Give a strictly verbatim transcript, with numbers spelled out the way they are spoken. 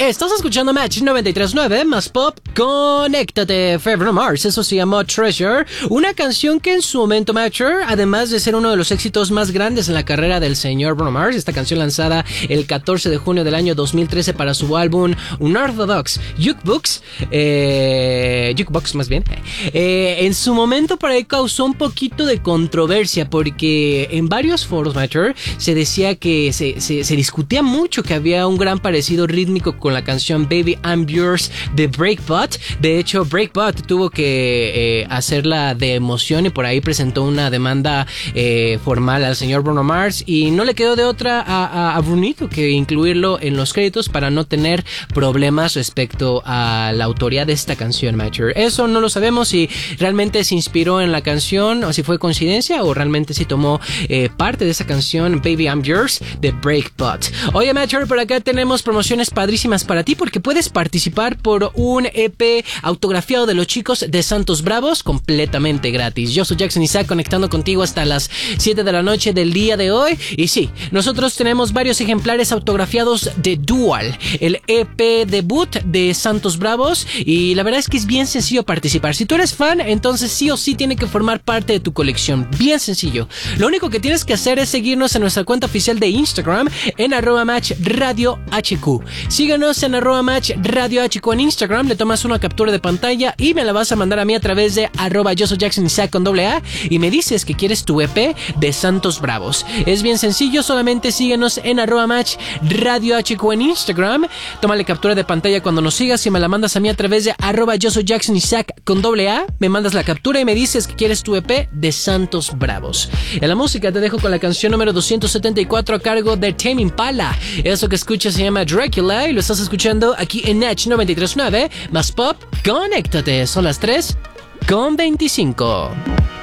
Estás escuchando Match noventa y tres punto nueve más pop. Conéctate. Bruno Mars, eso se llamó Treasure, una canción que en su momento, Matcher, además de ser uno de los éxitos más grandes en la carrera del señor Bruno Mars, esta canción lanzada el catorce de junio del año dos mil trece para su álbum Unorthodox Jukebox, eh, Jukebox más bien, eh, en su momento por ahí causó un poquito de controversia porque en varios foros, Matcher, se decía que se, se, se discutía mucho que había un gran parecido rítmico con la canción Baby I'm Yours de Breakbot. De hecho, Breakbot tuvo que eh, hacerla de emoción y por ahí presentó una demanda eh, formal al señor Bruno Mars y no le quedó de otra a, a, a Brunito que incluirlo en los créditos para no tener problemas respecto a la autoría de esta canción, Matcher. Eso no lo sabemos si realmente se inspiró en la canción o si fue coincidencia o realmente si tomó eh, parte de esa canción Baby I'm Yours de Breakbot. Oye, Matcher, por acá tenemos promociones padrísimas para ti porque puedes participar por un E P autografiado de los chicos de Santos Bravos completamente gratis. Yo soy Jackson Isaac conectando contigo hasta las siete de la noche del día de hoy y sí, nosotros tenemos varios ejemplares autografiados de Dual, el E P debut de Santos Bravos y la verdad es que es bien sencillo participar. Si tú eres fan, entonces sí o sí tiene que formar parte de tu colección. Bien sencillo. Lo único que tienes que hacer es seguirnos en nuestra cuenta oficial de Instagram en arroba match radio hq. Síguenos en arroba match radio hq en Instagram, le tomas una captura de pantalla y me la vas a mandar a mí a través de arroba yo soy Jackson Isaac con doble A y me dices que quieres tu E P de Santos Bravos. Es bien sencillo, solamente síguenos en arroba match radio hq en Instagram, tómale captura de pantalla cuando nos sigas y me la mandas a mí a través de arroba yo soy Jackson Isaac con doble A, me mandas la captura y me dices que quieres tu E P de Santos Bravos. En la música te dejo con la canción número doscientos setenta y cuatro a cargo de Tame Impala. Eso que escuchas se llama Dracula y lo estás escuchando aquí en Natch noventa y tres punto nueve más pop. Conéctate, son las tres con veinticinco.